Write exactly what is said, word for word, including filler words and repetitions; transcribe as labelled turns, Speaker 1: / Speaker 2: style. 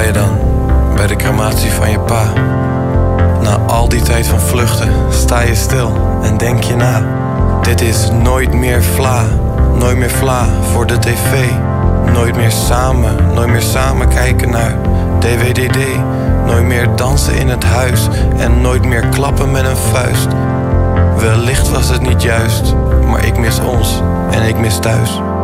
Speaker 1: je dan bij de crematie van je pa? Na al die tijd van vluchten sta je stil en denk je na. Dit is nooit meer vla, nooit meer vla voor de tv. Nooit meer samen, nooit meer samen kijken naar D W D D. Nooit meer dansen in het huis en nooit meer klappen met een vuist. Wellicht was het niet juist, maar ik mis ons en ik mis thuis.